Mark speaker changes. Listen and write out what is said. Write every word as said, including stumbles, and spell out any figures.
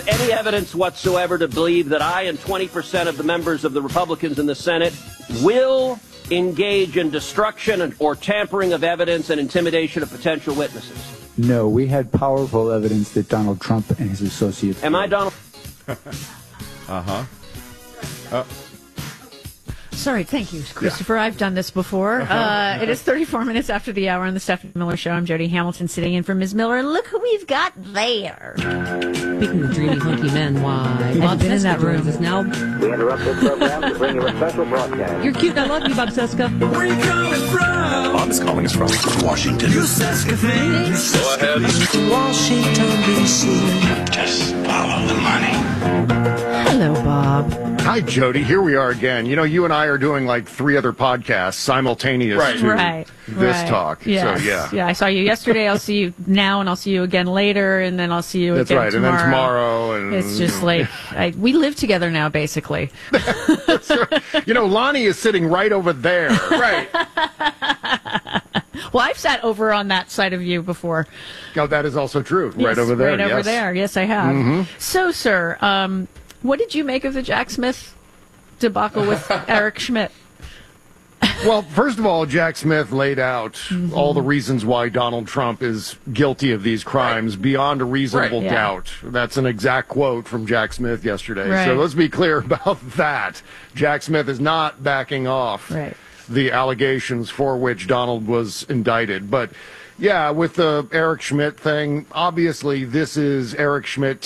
Speaker 1: any evidence whatsoever to believe that I and twenty percent of the members of the Republicans in the Senate will engage in destruction or tampering of evidence and intimidation of potential witnesses?
Speaker 2: No, we had powerful evidence that Donald Trump and his associates...
Speaker 1: Am I Donald...
Speaker 3: uh-huh. Uh
Speaker 4: Sorry, thank you, Christopher. Yeah. I've done this before. Uh, it is thirty-four minutes after the hour on the Stephanie Miller Show. I'm Jody Hamilton sitting in for Miz Miller, and look who we've got there.
Speaker 5: Speaking of dreamy, hunky men, why?
Speaker 4: Bob been in that room.
Speaker 5: Is now.
Speaker 6: We interrupt this program to bring you a special broadcast.
Speaker 5: You're cute. I love you, Bob Cesca.
Speaker 7: Where are you coming from?
Speaker 8: Bob is calling us from Washington.
Speaker 7: You Cesca things.
Speaker 8: Go ahead.
Speaker 7: Washington, D C
Speaker 8: Just follow the money.
Speaker 4: Hello, Bob.
Speaker 9: Hi, Jody. Here we are again. You know, you and I are doing like three other podcasts simultaneous
Speaker 3: right.
Speaker 9: to
Speaker 4: right.
Speaker 9: this
Speaker 4: right.
Speaker 9: talk.
Speaker 4: Yes.
Speaker 9: So, yeah.
Speaker 4: Yeah, I saw you yesterday. I'll see you now, and I'll see you again later, and then I'll see you
Speaker 9: That's
Speaker 4: again
Speaker 9: right.
Speaker 4: tomorrow.
Speaker 9: And then tomorrow. And,
Speaker 4: it's just like, I, we live together now, basically.
Speaker 9: That's right. You know, Lonnie is sitting right over there.
Speaker 3: Right.
Speaker 4: Well, I've sat over on that side of you before.
Speaker 9: Oh, that is also true.
Speaker 4: Yes,
Speaker 9: right over there.
Speaker 4: Right over
Speaker 9: yes.
Speaker 4: there. Yes, I have.
Speaker 9: Mm-hmm.
Speaker 4: So, sir, um, what did you make of the Jack Smith debacle with Eric Schmidt?
Speaker 9: Well, first of all, Jack Smith laid out mm-hmm. all the reasons why Donald Trump is guilty of these crimes right. beyond a reasonable
Speaker 4: right, yeah.
Speaker 9: doubt. That's an exact quote from Jack Smith yesterday.
Speaker 4: Right.
Speaker 9: So let's be clear about that. Jack Smith is not backing off
Speaker 4: right.
Speaker 9: the allegations for which Donald was indicted. But, yeah, with the Eric Schmidt thing, obviously this is Eric Schmidt